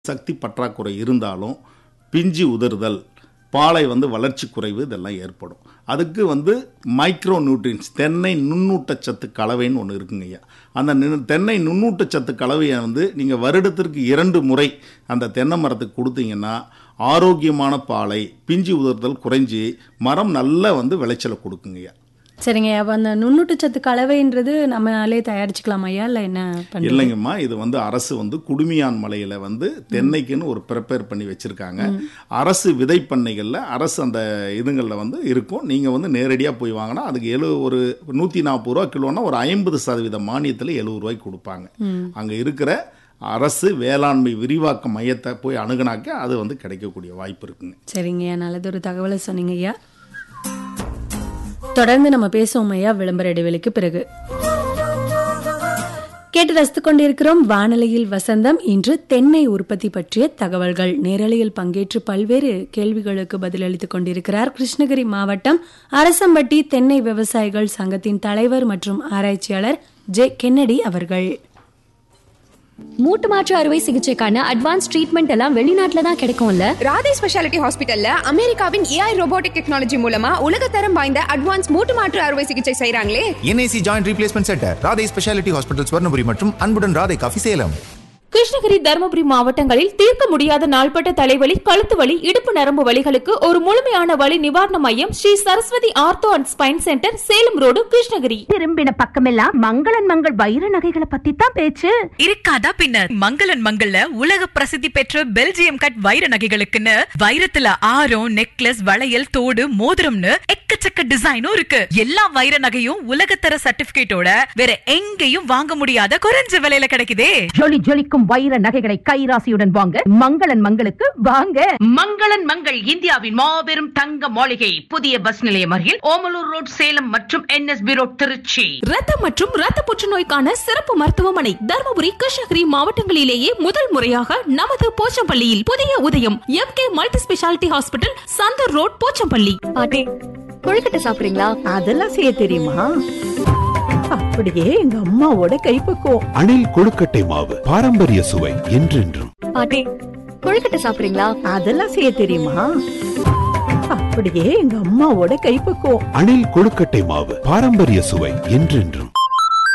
சக்தி பற்றாக்குறை இருந்தாலும் பிஞ்சு உதிர்தல், பாலை வளர்ச்சி குறைவு இதெல்லாம் ஏற்படும். அதுக்கு மைக்ரோ நியூட்ரியன்ஸ் தென்னை நுண்ணூட்டச்சத்து கலவைன்னு ஒன்று இருக்குங்க ஐயா. அந்த தென்னை நுண்ணூட்டச்சத்து கலவையை நீங்கள் வருடத்திற்கு 2 முறை அந்த தென்னை மரத்துக்கு கொடுத்தீங்கன்னா ஆரோக்கியமான பாலை, பிஞ்சு உதிர்தல் குறைஞ்சி மரம் நல்ல விளைச்சலை கொடுக்குங்க ஐயா. சரிங்க. அப்போ அந்த நுண்ணூட்டச்சத்து கலவைன்றது நம்மளாலே தயாரிச்சுக்கலாமா ஐயா, இல்லை என்ன பண்ணி? இல்லைங்கம்மா, இது அரசு குடுமியான் மலையில் தென்னைக்குன்னு ஒரு ப்ரிப்பேர் பண்ணி வச்சுருக்காங்க. அரசு விதை பண்ணைகளில் அரசு அந்த இதுங்களில் இருக்கும். நீங்கள் நேரடியாக போய் வாங்கினா அதுக்கு ஒரு 140 ரூபா கிலோன்னா ஒரு 50% மானியத்தில் 70 ரூபாய்க்கு கொடுப்பாங்க. அங்கே இருக்கிற அரசு வேளாண்மை விரிவாக்க மையத்தை போய் அணுகுனாக்க அது கிடைக்கக்கூடிய வாய்ப்பு இருக்குங்க. சரிங்க, நல்லதொரு தகவலை சொன்னீங்க ஐயா. தொடர்ந்து நம்ம பேசுவோம் ஐயா விளம்பர இடைவெளிக்கு பிறகு. கேட்டு ரசித்துக் கொண்டிருக்கிறோம் வானொலியில் வசந்தம். இன்று தென்னை உற்பத்தி பற்றிய தகவல்கள். நேரலையில் பங்கேற்று பல்வேறு கேள்விகளுக்கு பதிலளித்துக் கொண்டிருக்கிறார் கிருஷ்ணகிரி மாவட்டம் அரசம்பட்டி தென்னை விவசாயிகள் சங்கத்தின் தலைவர் மற்றும் ஆராய்ச்சியாளர் ஜே கென்னடி அவர்கள். மூட்டு மாற்று அறுவை சிகிச்சைக்கான அட்வான்ஸ் ட்ரீட்மெண்ட் எல்லாம் வெளிநாட்டுல தான் கிடைக்கும்ல. ராதே ஸ்பெஷாலிட்டி ஹாஸ்பிட்டல்ல அமெரிக்காவின் AI ரோபோட்டிக் டெக்னாலஜி மூலமா உலகத்தரம் வாய்ந்த அட்வான்ஸ் மூட்டு மாற்று அறுவை சிகிச்சை செய்றாங்களே. NAC joint replacement centre, Radhe speciality hospital, Swarnapuri மற்றும் அன்புடன் ராதே காஃபி சேலம். கிருஷ்ணகிரி, தருமபுரி மாவட்டங்களில் தீர்க்க முடியாத நாள்பட்ட தலைவலி, கழுத்து வலி, இடுப்பு நரம்பு வலிகளுக்கு ஒரு முழுமையான வலி நிவாரண மையம் Sri Saraswati ortho and spine centre, Salem road, Krishnagiri. திரும்பின பக்கமெல்லாம் மங்களன் மங்கள் வைர நகைகளை பத்தி தான் பேச்சு. இருக்காதா பின்னர். மங்களன் மங்கள்ல உலக பிரசித்தி பெற்ற பெல்ஜியம் கட் வைர நகைகளுக்குன்னு வைரத்துல ஆரம், நெக்லஸ், வளையல், தோடு, மோதிரம்னு எக்கச்சக்க டிசைனும் இருக்கு. எல்லா வைர நகையும் உலகத்தர சர்டிபிகேட்டோட வேற எங்கேயும் வாங்க முடியாத குறைஞ்ச விலையில கிடைக்குதே. ஜொலி ஜொலிக்கும் வைர நகைகளை கைராசியுடன் வாங்க மங்களன் மங்களுக்கு வாங்க. மங்களன் மங்கள் இந்தியாவின் மாபெரும் தங்க மாளிகை, புதிய பஸ் நிலையம் அருகில் ஓமலூர் ரோட், சேலம் மற்றும் NSB ரோட், திருச்சி. ரத்தம் மற்றும் ரத்த புற்றுநோய்க்கான சிறப்பு மருத்துவமனை தருமபுரி, கிருஷ்ணகிரி மாவட்டங்களிலேயே முதல் முறையாக நமது போச்சம்பள்ளியில் புதிய உதயம் MK multi speciality hospital, Santoor road, Pochampalli. பாட்டி, கொழுக்கட்டை சாப்பிடுறீங்களா? அதெல்லாம் செய்ய தெரியுமா? அப்படியே எங்க அம்மாவோட கைப்பக்குவம். அணில் கொழுக்கட்டை மாவு, பாரம்பரிய சுவை என்றென்றும். பாட்டி, கொழுக்கட்டை சாப்பிடுறீங்களா? அதெல்லாம் செய்ய தெரியுமா? அப்படியே எங்க அம்மாவோட கைப்பக்குவம். அணில் கொழுக்கட்டை மாவு, பாரம்பரிய சுவை என்றென்றும்.